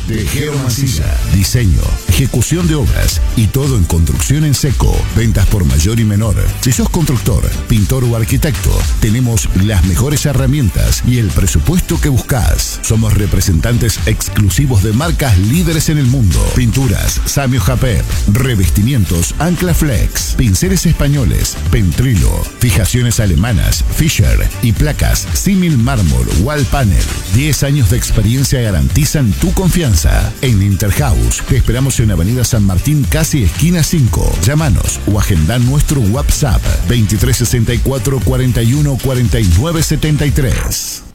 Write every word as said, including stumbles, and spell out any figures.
Tejero Mancilla, diseño, ejecución de obras y todo en construcción en seco. Ventas por mayor y menor. Si sos constructor, pintor o arquitecto, tenemos las mejores herramientas y el presupuesto que buscas. Somos representantes exclusivos de marcas líderes en el mundo. Pinturas Samio Japet, revestimientos Ancla Flex, pinceles españoles Pentrilo, fijaciones alemanas Fischer y placas Simil Mármol Wall Panel. diez años de experiencia garantizan tu confianza. En Interhouse te esperamos en Avenida San Martín, casi esquina cinco. Llámanos o agenda nuestro WhatsApp veintitrés sesenta y cuatro cuarenta y uno cuarenta y nueve setenta y tres.